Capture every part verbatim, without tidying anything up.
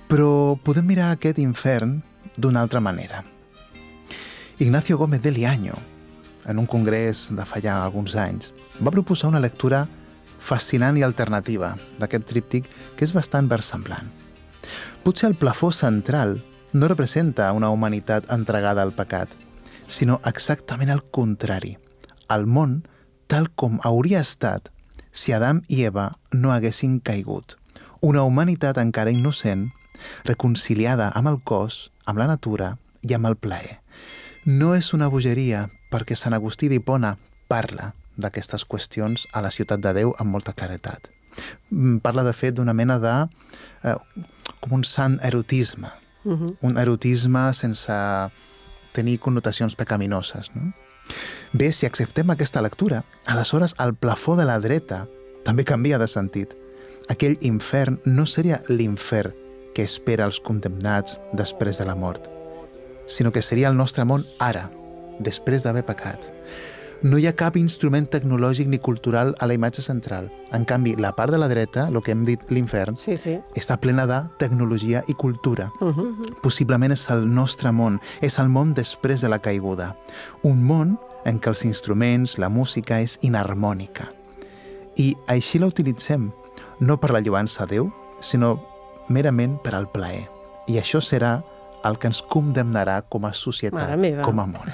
Però podem mirar aquest infern d'una altra manera. Ignacio Gómez de Liaño, en un congrés de fa ja alguns anys, va proposar una lectura fascinant i alternativa d'aquest tríptic que és bastant versemblant. Potser el plafó central no representa una humanitat entregada al pecat, sinó exactament el contrari, el món tal com hauria estat si Adam i Eva no haguessin caigut. Una humanitat encara innocent, reconciliada amb el cos, amb la natura i amb el plaer. No és una bogeria, perquè Sant Agustí d'Hipona parla d'aquestes qüestions a la Ciutat de Déu amb molta claretat. Parla, de fet, d'una mena de... Eh, com un sant erotisme. Uh-huh. Un erotisme sense tenir connotacions pecaminoses, no? Bé, si acceptem aquesta lectura, aleshores el plafó de la dreta també canvia de sentit. Aquell infern no seria l'infern que espera els condemnats després de la mort, sinó que seria el nostre món ara, després d'haver pecat. No hi ha cap instrument tecnològic ni cultural a la imatge central. En canvi, la part de la dreta, el que hem dit l'infern, sí, sí. està plena de tecnologia i cultura. Uh-huh. Possiblement és el nostre món, és el món després de la caiguda. Un món en què els instruments, la música és inharmònica. I així la utilitzem, no per la lloança a Déu, sinó merament per al plaer. I això serà el que ens condemnarà com a societat, com a món.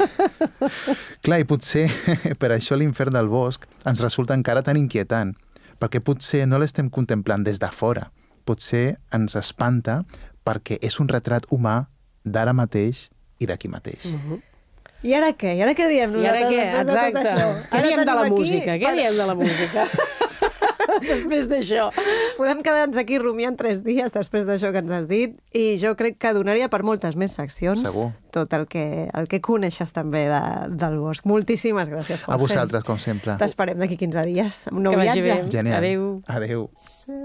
Clar, i potser per això l'infern del bosc ens resulta encara tan inquietant, perquè potser no l'estem contemplant des de fora, potser ens espanta perquè és un retrat humà d'ara mateix i d'aquí mateix. Uh-huh. I ara què? I ara què diem nosaltres després de tot això? Què diem de la música? Què diem de la música? Després d'això. Podem quedar-nos aquí rumiant tres dies després d'això que ens has dit i jo crec que donaria per moltes més seccions. Segur. Tot el que, el que coneixes també de, del bosc. Moltíssimes gràcies, Jorge. A vosaltres, com sempre. T'esperem d'aquí quinze dies. Un nou que viatge. Genial. Adéu. Adéu.